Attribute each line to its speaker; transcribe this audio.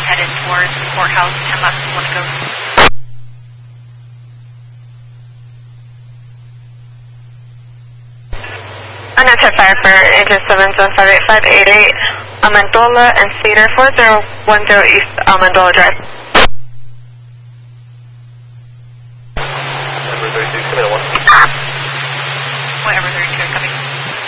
Speaker 1: headed towards the courthouse, 10 left, you want to go?
Speaker 2: Unanswered fire for agent 7758588, Amendola and Cedar 4010 East Amendola Drive.